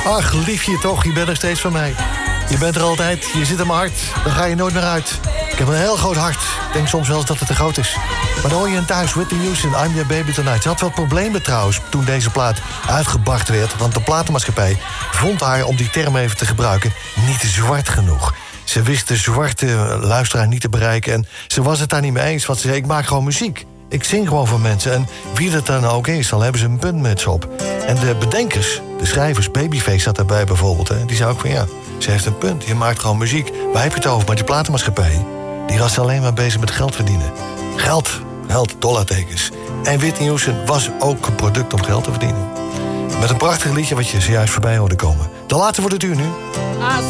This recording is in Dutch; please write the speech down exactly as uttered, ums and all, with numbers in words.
Ach, liefje toch, je bent er steeds van mij. Je bent er altijd, je zit in mijn hart, daar ga je nooit meer uit. Ik heb een heel groot hart, ik denk soms wel eens dat het te groot is. Maar dan hoor je in thuis, Whitney Houston, I'm Your Baby Tonight. Ze had wel problemen trouwens toen deze plaat uitgebracht werd, want de platenmaatschappij vond haar, om die term even te gebruiken, niet zwart genoeg. Ze wist de zwarte luisteraar niet te bereiken en ze was het daar niet mee eens, want ze zei, ik maak gewoon muziek. Ik zing gewoon voor mensen. En wie dat dan ook is, dan hebben ze een punt met ze op. En de bedenkers, de schrijvers, Babyface zat daarbij bijvoorbeeld. Hè, die zei ook van ja, ze heeft een punt. Je maakt gewoon muziek. Waar heb je het over? Maar die platenmaatschappij, die was alleen maar bezig met geld verdienen. Geld, geld, dollartekens. En Whitney Houston was ook een product om geld te verdienen. Met een prachtig liedje wat je zojuist voorbij hoorde komen. De laatste voor het uur nu. I